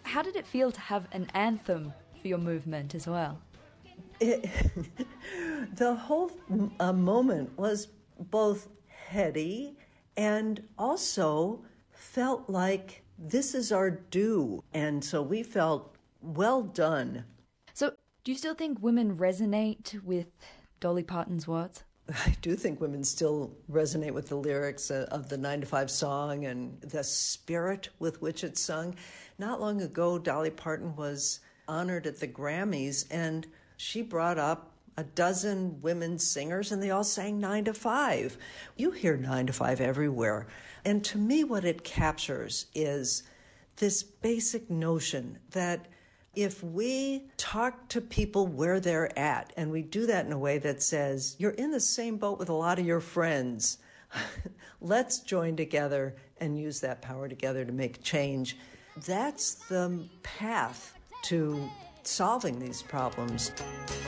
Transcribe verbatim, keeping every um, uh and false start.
how did it feel to have an anthem for your movement as well? It, the whole uh, moment was both heady and also felt like this is our due. And so we felt well done. So do you still think women resonate with Dolly Parton's words? I do think women still resonate with the lyrics of the nine to five song and the spirit with which it's sung. Not long ago, Dolly Parton was honored at the Grammys, and she brought up a dozen women singers, and they all sang nine to five. You hear nine to five everywhere. And to me, what it captures is this basic notion that if we talk to people where they're at, and we do that in a way that says, you're in the same boat with a lot of your friends, let's join together and use that power together to make change. That's the path to solving these problems.